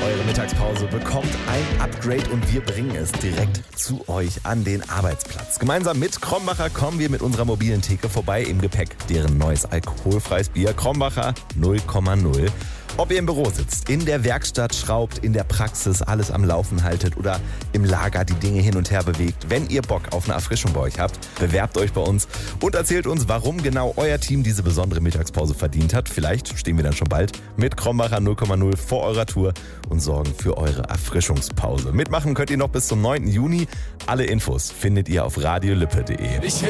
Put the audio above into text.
Eure Mittagspause bekommt ein Upgrade und wir bringen es direkt zu euch an den Arbeitsplatz. Gemeinsam mit Krombacher kommen wir mit unserer mobilen Theke vorbei, im Gepäck deren neues alkoholfreies Bier Krombacher 0,0. Ob ihr im Büro sitzt, in der Werkstatt schraubt, in der Praxis alles am Laufen haltet oder im Lager die Dinge hin und her bewegt, wenn ihr Bock auf eine Erfrischung bei euch habt, bewerbt euch bei uns und erzählt uns, warum genau euer Team diese besondere Mittagspause verdient hat. Vielleicht stehen wir dann schon bald mit Krombacher 0,0 vor eurer Tour und sorgen für eure Erfrischungspause. Mitmachen könnt ihr noch bis zum 9. Juni. Alle Infos findet ihr auf radiolippe.de.